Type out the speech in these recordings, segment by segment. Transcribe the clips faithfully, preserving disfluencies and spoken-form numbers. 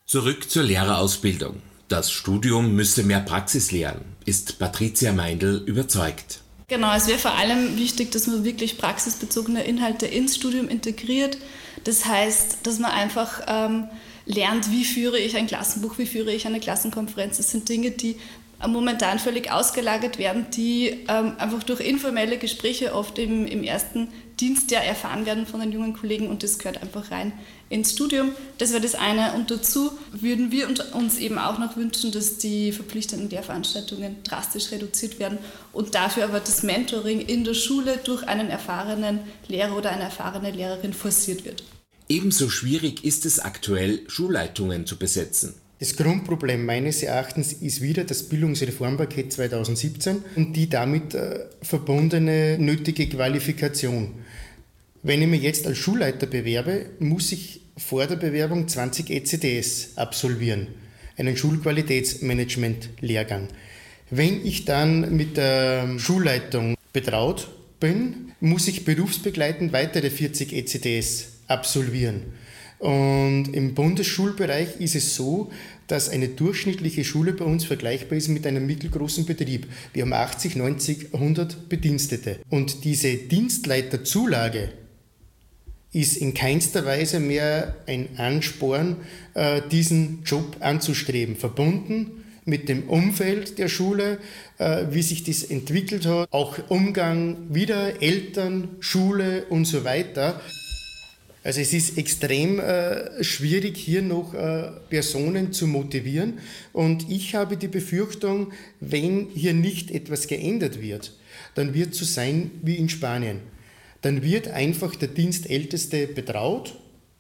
Zurück zur Lehrerausbildung. Das Studium müsse mehr Praxis lehren, ist Patricia Meindl überzeugt. Genau, es wäre vor allem wichtig, dass man wirklich praxisbezogene Inhalte ins Studium integriert. Das heißt, dass man einfach ähm, lernt, wie führe ich ein Klassenbuch, wie führe ich eine Klassenkonferenz. Das sind Dinge, die momentan völlig ausgelagert werden, die ähm, einfach durch informelle Gespräche oft im, im ersten Dienstjahr erfahren werden von den jungen Kollegen, und das gehört einfach rein ins Studium. Das wäre das eine, und dazu würden wir uns eben auch noch wünschen, dass die verpflichtenden Lehrveranstaltungen drastisch reduziert werden und dafür aber das Mentoring in der Schule durch einen erfahrenen Lehrer oder eine erfahrene Lehrerin forciert wird. Ebenso schwierig ist es aktuell, Schulleitungen zu besetzen. Das Grundproblem meines Erachtens ist wieder das Bildungsreformpaket zweitausendsiebzehn und die damit äh, verbundene nötige Qualifikation. Wenn ich mich jetzt als Schulleiter bewerbe, muss ich vor der Bewerbung zwanzig E C D S absolvieren, einen Schulqualitätsmanagement-Lehrgang. Wenn ich dann mit der Schulleitung betraut bin, muss ich berufsbegleitend weitere vierzig E C D S absolvieren. Und im Bundesschulbereich ist es so, dass eine durchschnittliche Schule bei uns vergleichbar ist mit einem mittelgroßen Betrieb. Wir haben achtzig, neunzig, hundert Bedienstete. Und diese Dienstleiterzulage ist in keinster Weise mehr ein Ansporn, diesen Job anzustreben. Verbunden mit dem Umfeld der Schule, wie sich das entwickelt hat, auch Umgang wieder, Eltern, Schule und so weiter. Also es ist extrem äh, schwierig, hier noch äh, Personen zu motivieren, und ich habe die Befürchtung, wenn hier nicht etwas geändert wird, dann wird es so sein wie in Spanien. Dann wird einfach der Dienstälteste betraut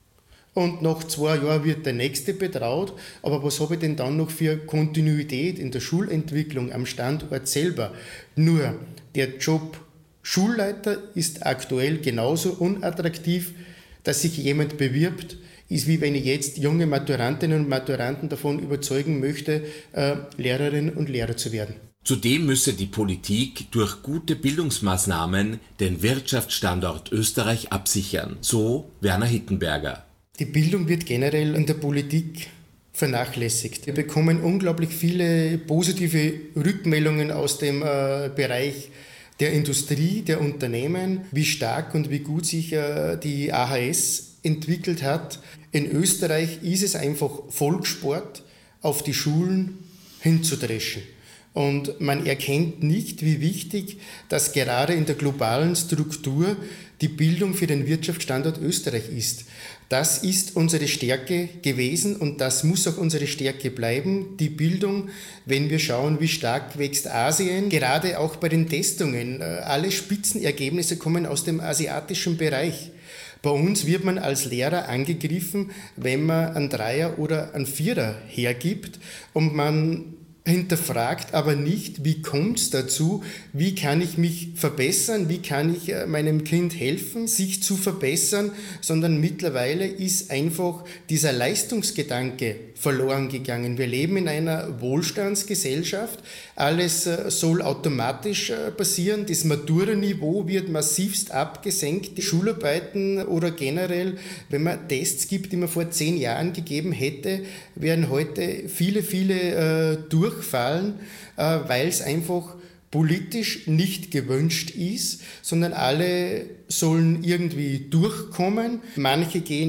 und nach zwei Jahren wird der Nächste betraut, aber was habe ich denn dann noch für Kontinuität in der Schulentwicklung am Standort selber? Nur der Job Schulleiter ist aktuell genauso unattraktiv, dass sich jemand bewirbt, ist wie wenn ich jetzt junge Maturantinnen und Maturanten davon überzeugen möchte, äh, Lehrerinnen und Lehrer zu werden. Zudem müsse die Politik durch gute Bildungsmaßnahmen den Wirtschaftsstandort Österreich absichern, so Werner Hittenberger. Die Bildung wird generell in der Politik vernachlässigt. Wir bekommen unglaublich viele positive Rückmeldungen aus dem äh, Bereich der Industrie, der Unternehmen, wie stark und wie gut sich äh, die A H S entwickelt hat. In Österreich ist es einfach Volkssport, auf die Schulen hinzudreschen. Und man erkennt nicht, wie wichtig, dass gerade in der globalen Struktur die Bildung für den Wirtschaftsstandort Österreich ist. Das ist unsere Stärke gewesen und das muss auch unsere Stärke bleiben, die Bildung, wenn wir schauen, wie stark wächst Asien. Gerade auch bei den Testungen, alle Spitzenergebnisse kommen aus dem asiatischen Bereich. Bei uns wird man als Lehrer angegriffen, wenn man einen Dreier oder einen Vierer hergibt, und man hinterfragt aber nicht, wie kommt es dazu, wie kann ich mich verbessern, wie kann ich meinem Kind helfen, sich zu verbessern, sondern mittlerweile ist einfach dieser Leistungsgedanke verloren gegangen. Wir leben in einer Wohlstandsgesellschaft, alles soll automatisch passieren, das Matura-Niveau wird massivst abgesenkt, die Schularbeiten oder generell, wenn man Tests gibt, die man vor zehn Jahren gegeben hätte, werden heute viele, viele äh, durchfallen, äh, weil es einfach politisch nicht gewünscht ist, sondern alle sollen irgendwie durchkommen. Manche gehen